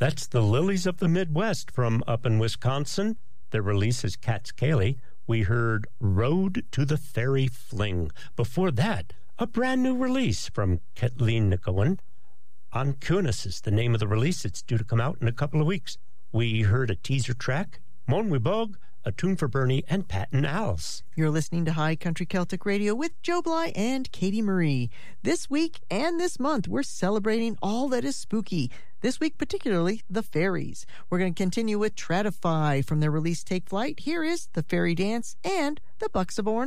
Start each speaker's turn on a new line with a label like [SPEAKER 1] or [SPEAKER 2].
[SPEAKER 1] That's the Lilies of the Midwest from up in Wisconsin. Their release is Cat's Cayley. We heard Road to the Fairy Fling. Before that, a brand new release from Kathleen Nicoen. Ancunis is the name of the release. It's due to come out in a couple of weeks. We heard a teaser track, Mon We Bog, a tune for Bernie, and Pat and Alice.
[SPEAKER 2] You're listening to High Country Celtic Radio with Joe Bly and Katie Marie. This week and this month, we're celebrating all that is spooky. This week, particularly, the fairies. We're going to continue with Tratify from their release Take Flight. Here is The Fairy Dance and The Bucks of Oran.